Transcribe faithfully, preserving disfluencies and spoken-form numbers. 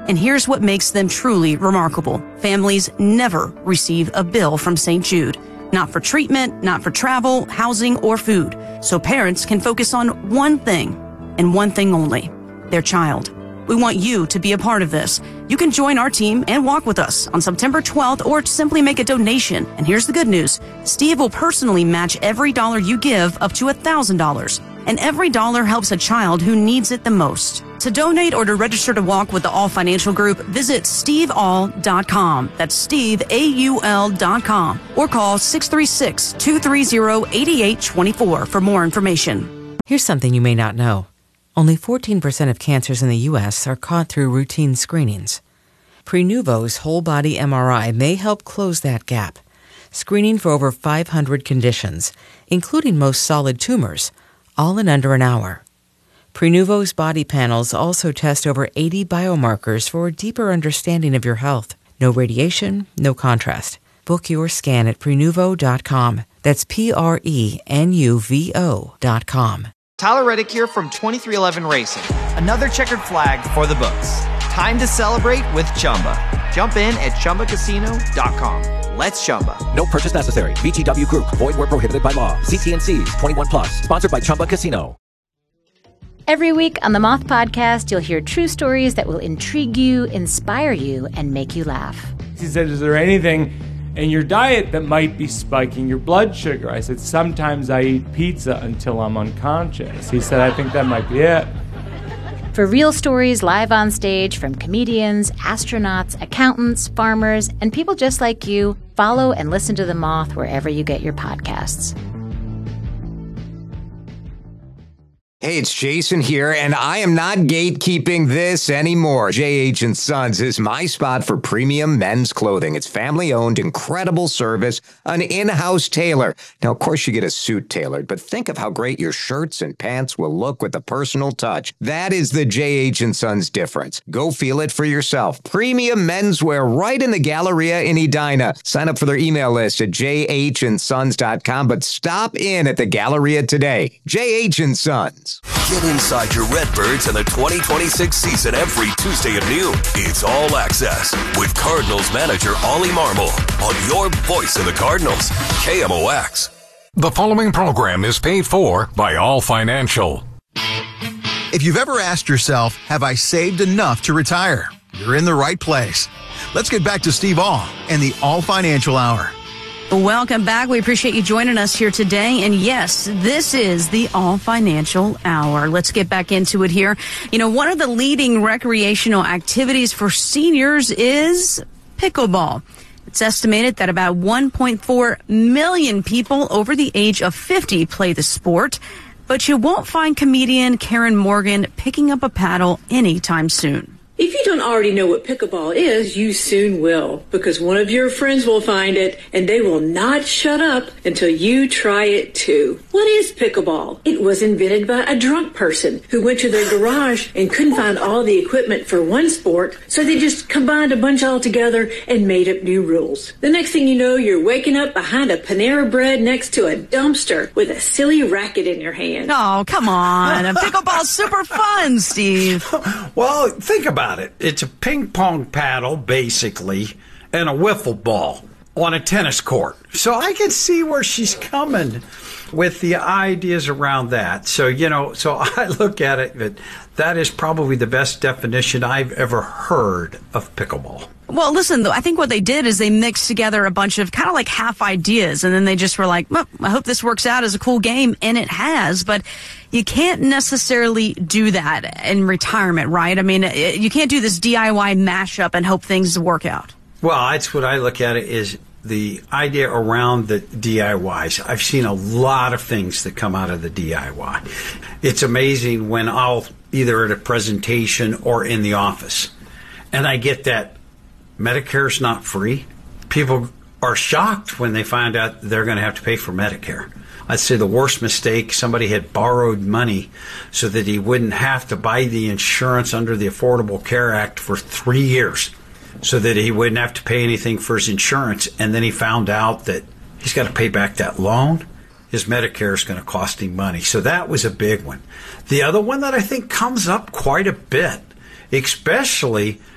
And here's what makes them truly remarkable. Families never receive a bill from Saint Jude. Not for treatment, not for travel, housing, or food. So parents can focus on one thing, and one thing only, their child. We want you to be a part of this. You can join our team and walk with us on September twelfth or simply make a donation. And here's the good news. Steve will personally match every dollar you give up to one thousand dollars. And every dollar helps a child who needs it the most. To donate or to register to walk with the All Financial Group, visit steve all dot com. That's Steve, A U L dot com. Or call six three six, two three zero, eight eight two four for more information. Here's something you may not know. Only fourteen percent of cancers in the U S are caught through routine screenings. Prenuvo's whole body M R I may help close that gap, screening for over five hundred conditions, including most solid tumors, all in under an hour. Prenuvo's body panels also test over eighty biomarkers for a deeper understanding of your health. No radiation, no contrast. Book your scan at prenuvo dot com. That's P R E N U V O dot com. Tyler Reddick here from twenty-three eleven Racing. Another checkered flag for the books. Time to celebrate with Chumba. Jump in at chumba casino dot com. Let's Chumba. No purchase necessary. V G W Group. Void where prohibited by law. See T and C's. twenty-one plus. Sponsored by Chumba Casino. Every week on the Moth Podcast, you'll hear true stories that will intrigue you, inspire you, and make you laugh. He said, is there anything in your diet that might be spiking your blood sugar? I said, sometimes I eat pizza until I'm unconscious. He said, I think that might be it. For real stories live on stage from comedians, astronauts, accountants, farmers, and people just like you, follow and listen to The Moth wherever you get your podcasts. Hey, it's Jason here, and I am not gatekeeping this anymore. J H and Sons is my spot for premium men's clothing. It's family-owned, incredible service, an in-house tailor. Now, of course, you get a suit tailored, but think of how great your shirts and pants will look with a personal touch. That is the J H and Sons difference. Go feel it for yourself. Premium menswear right in the Galleria in Edina. Sign up for their email list at j h and sons dot com, but stop in at the Galleria today. J H and Sons. Get inside your Redbirds in the twenty twenty-six season every Tuesday at noon. It's All Access with Cardinals manager Ollie Marmol on your voice of the Cardinals, K M O X. The following program is paid for by All Financial. If you've ever asked yourself, have I saved enough to retire? You're in the right place. Let's get back to Steve All and the All Financial Hour. Welcome back. We appreciate you joining us here today. And yes, this is the All Financial Hour. Let's get back into it here. You know, one of the leading recreational activities for seniors is pickleball. It's estimated that about one point four million people over the age of fifty play the sport. But you won't find comedian Karen Morgan picking up a paddle anytime soon. If you don't already know what pickleball is, you soon will, because one of your friends will find it, and they will not shut up until you try it too. What is pickleball? It was invented by a drunk person who went to their garage and couldn't find all the equipment for one sport, so they just combined a bunch all together and made up new rules. The next thing you know, you're waking up behind a Panera Bread next to a dumpster with a silly racket in your hand. Oh, come on. Pickleball's super fun, Steve. Well, think about it. It's a ping pong paddle, basically, and a wiffle ball on a tennis court. So I can see where she's coming with the ideas around that. So, you know, so I look at it that that is probably the best definition I've ever heard of pickleball. Well, listen, though, I think what they did is they mixed together a bunch of kind of like half ideas, and then they just were like, well, I hope this works out as a cool game, and it has, but you can't necessarily do that in retirement, right? I mean, you can't do this D I Y mashup and hope things work out. Well, that's what I look at it is the idea around the D I Ys. I've seen a lot of things that come out of the D I Y. It's amazing when I'll either at a presentation or in the office, and I get that Medicare's not free. People are shocked when they find out they're going to have to pay for Medicare. I'd say the worst mistake, somebody had borrowed money so that he wouldn't have to buy the insurance under the Affordable Care Act for three years so that he wouldn't have to pay anything for his insurance. And then he found out that he's got to pay back that loan. His Medicare is going to cost him money. So that was a big one. The other one that I think comes up quite a bit, especially